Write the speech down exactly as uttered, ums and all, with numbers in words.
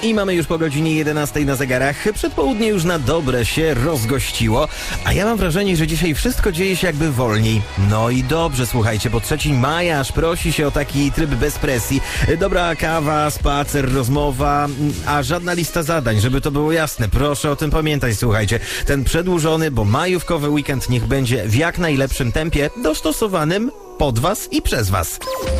I mamy już po godzinie jedenastej na zegarach. Przedpołudnie już na dobre się rozgościło, a ja mam wrażenie, że dzisiaj wszystko dzieje się jakby wolniej. No i dobrze, słuchajcie, bo trzeciego maja aż prosi się o taki tryb bez presji. Dobra kawa, spacer, rozmowa, a żadna lista zadań, żeby to było jasne. Proszę o tym pamiętać, słuchajcie. Ten przedłużony, bo majówkowy weekend niech będzie w jak najlepszym tempie, dostosowanym pod was i przez was.